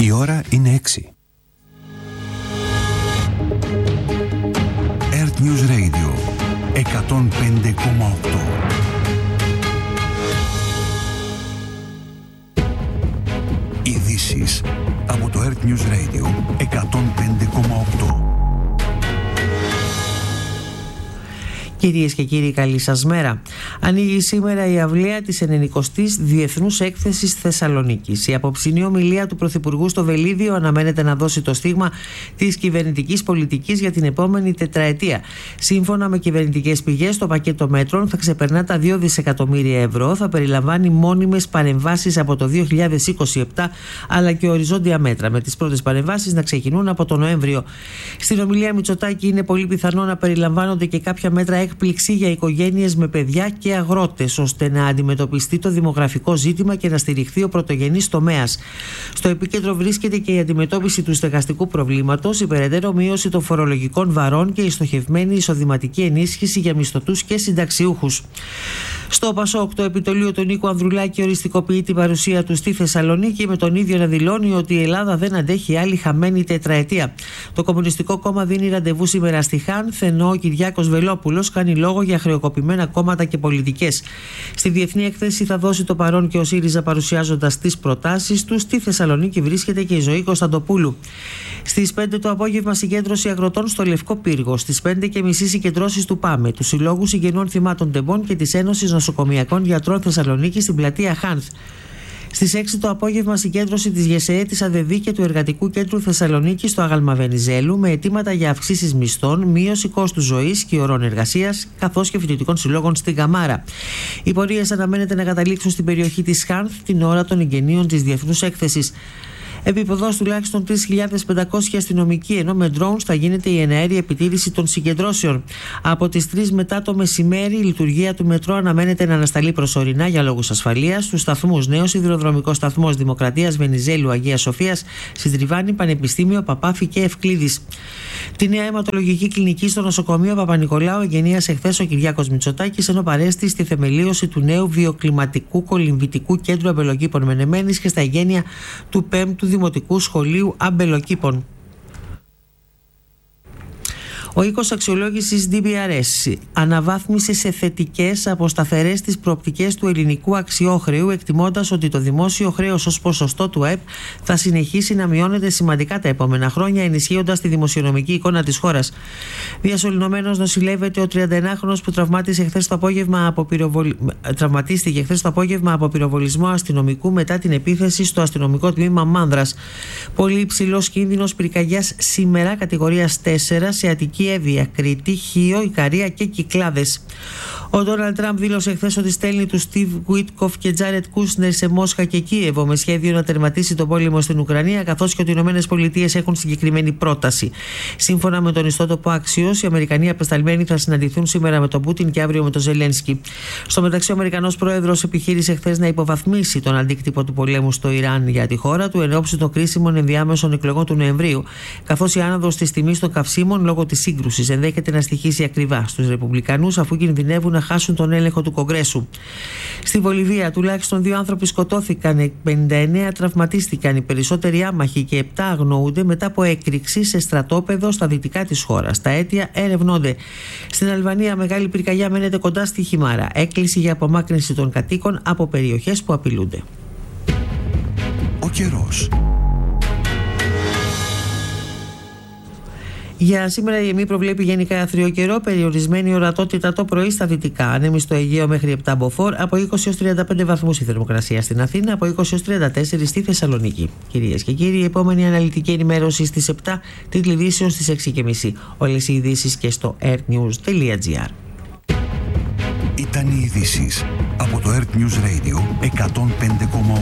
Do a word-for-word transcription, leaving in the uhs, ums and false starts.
Η ώρα είναι έξι. Earth News Radio εκατόν πέντε κόμμα οκτώ. Ειδήσεις από το Earth News Radio εκατόν πέντε κόμμα οκτώ. Κυρίες και κύριοι, καλή σας μέρα. Ανοίγει σήμερα η αυλαία της ενενηκοστής Διεθνούς Έκθεσης Θεσσαλονίκης. Η απόψινή ομιλία του Πρωθυπουργού στο Βελίδιο αναμένεται να δώσει το στίγμα της κυβερνητικής πολιτικής για την επόμενη τετραετία. Σύμφωνα με κυβερνητικές πηγές, το πακέτο μέτρων θα ξεπερνά τα δύο δισεκατομμύρια ευρώ, θα περιλαμβάνει μόνιμες παρεμβάσεις από το δύο χιλιάδες είκοσι επτά, αλλά και οριζόντια μέτρα, με τις πρώτες παρεμβάσεις να ξεκινούν από τον Νοέμβριο. Στην ομιλία Μητσοτάκη είναι πολύ πιθανό να περιλαμβάνονται και κάποια μέτρα έκπληξη για οικογένειες με παιδιά και αγρότες, ώστε να αντιμετωπιστεί το δημογραφικό ζήτημα και να στηριχθεί ο πρωτογενής τομέας. Στο επίκεντρο βρίσκεται και η αντιμετώπιση του στεγαστικού προβλήματος, η περαιτέρω μείωση των φορολογικών βαρών και η στοχευμένη εισοδηματική ενίσχυση για μισθωτούς και συνταξιούχους. Στο Πασόκ, το επιτολείο του Νίκου Ανδρουλάκη οριστικοποιεί την παρουσία του στη Θεσσαλονίκη, με τον ίδιο να δηλώνει ότι η Ελλάδα δεν αντέχει άλλη χαμένη τετραετία. Το Κομμουνιστικό Κόμμα δίνει ραντεβού σήμερα στη Χάνθ, ενώ ο Κυριάκος Βελόπουλος κάνει λόγο για χρεοκοπημένα κόμματα και πολιτικές. Στη Διεθνή Έκθεση θα δώσει το παρόν και ο ΣΥΡΙΖΑ, παρουσιάζοντας τις προτάσεις του. Στη Θεσσαλονίκη βρίσκεται και η Ζωή Κωνσταντοπούλου. Στις πέντε το απόγευμα, συγκέντρωση αγροτών στο Λευκό Πύργο. Στις πέντε και μισή συγκεντρώσεις του ΠΑΜΕ, του Συλλόγου Συγγενών Θυμάτων Τεμπών και της Ένωσης Νοσοκομιακών Γιατρών Θεσσαλονίκη στην πλατεία Χάνθ. Στις έξι το απόγευμα, συγκέντρωση της ΓΕΣΕΕ, της ΑΔΕΔΗ και του Εργατικού Κέντρου Θεσσαλονίκη στο Άγαλμα Βενιζέλου, με αιτήματα για αυξήσεις μισθών, μείωση κόστους ζωής και ωρών εργασίας, καθώς και φοιτητικών συλλόγων στην Καμάρα. Οι πορείες αναμένεται να καταλήξουν στην περιοχή της Χάνθ την ώρα των εγγενείων της Διεθνούς Έκθεσης. Επίποδος τουλάχιστον τρεις χιλιάδες πεντακόσιοι αστυνομικοί, ενώ με drones θα γίνεται η εναέρια επιτήρηση των συγκεντρώσεων. Από τις τρεις μετά το μεσημέρι, η λειτουργία του μετρό αναμένεται να ανασταλεί προσωρινά για λόγους ασφαλείας στους σταθμούς Νέος Σιδηροδρομικός Σταθμός Δημοκρατίας, Βενιζέλου, Αγίας Σοφίας, Συντριβάνη, Πανεπιστήμιο, Παπάφη και Ευκλήδης. Τη νέα αιματολογική κλινική στο νοσοκομείο Παπα-Νικολάου εγγενίασε εχθές ο Κυριάκος Μητσοτάκης, ενώ παρέστη στη θεμελίωση του νέου βιοκλιματικού κολυμβητικού κέντρου αμπελοκήπων Μενεμένης και στα εγγένεια του πέμπτου Δημοτικού Σχολείου Αμπελοκήπων. Ο οίκος αξιολόγησης ντι μπι αρ ες αναβάθμισε σε θετικές από σταθερές τις προοπτικές του ελληνικού αξιόχρεου, εκτιμώντας ότι το δημόσιο χρέος ως ποσοστό του ΑΕΠ θα συνεχίσει να μειώνεται σημαντικά τα επόμενα χρόνια, ενισχύοντας τη δημοσιονομική εικόνα της χώρας. Διασωληνωμένος νοσηλεύεται ο τριανταενάχρονος που τραυμάτισε χθες το απόγευμα από πυροβολ... τραυματίστηκε χθες το απόγευμα από πυροβολισμό αστυνομικού μετά την επίθεση στο αστυνομικό τμήμα Μάνδρας. Πολύ υψηλός κίνδυνος πυρκαγιάς σήμερα, κατηγορίας τέσσερα, σε Αττική, Εύβοια, Κρήτη, Χίο, Ικαρία και Κυκλάδες. Ο Ντόναλντ Τραμπ δήλωσε χθες ότι στέλνει τους Στίβ Γουίτκοφ και Τζάρετ Κούσνερ σε Μόσχα και Κίεβο με σχέδιο να τερματίσει τον πόλεμο στην Ουκρανία, καθώς και ότι οι Ηνωμένες Πολιτείες έχουν συγκεκριμένη πρόταση. Σύμφωνα με τον ιστότοπο Axios, οι Αμερικανοί απεσταλμένοι θα συναντηθούν σήμερα με τον Πούτιν και αύριο με τον Ζελένσκι. Στο μεταξύ, ο Αμερικανός πρόεδρος επιχείρησε χθες να υποβαθμίσει τον αντίκτυπο του πολέμου στο Ιράν για τη χώρα του εν ώψη των κρίσιμων ενδιάμεσων εκλογών του Νοεμβρίου, καθώς η άνοδος της τιμής των καυσίμων λόγω της σύγκρουσης ενδέχεται να στοιχήσει ακριβά στους Ρεπουμπλικανούς, αφού κινδυνεύουν να χάσουν τον έλεγχο του Κογκρέσου. Στη Βολιβία, τουλάχιστον δύο άνθρωποι σκοτώθηκαν, πενήντα εννέα τραυματίστηκαν, οι περισσότεροι άμαχοι και επτά αγνοούνται μετά από έκρηξη σε στρατόπεδο στα δυτικά της χώρας. Τα αίτια ερευνώνται. Στην Αλβανία, μεγάλη πυρκαγιά μένεται κοντά στη Χιμάρα. Έκκληση για απομάκρυνση των κατοίκων από περιοχές που απειλούνται. Ο καιρός. Για σήμερα η ΕΜΗ προβλέπει γενικά αθρίο καιρό, περιορισμένη ορατότητα το πρωί στα δυτικά. Ανέμει στο Αιγαίο μέχρι επτά μποφόρ, από είκοσι έως τριάντα πέντε βαθμούς η θερμοκρασία στην Αθήνα, από είκοσι έως τριάντα τέσσερα στη Θεσσαλονίκη. Κυρίες και κύριοι, η επόμενη αναλυτική ενημέρωση στις επτά, τίτλοι ειδήσεων στις έξι και μισή. Όλες οι ειδήσεις και στο earthnews τελεία gr. Ήταν οι ειδήσεις από το Earth News Radio εκατόν πέντε κόμμα οκτώ.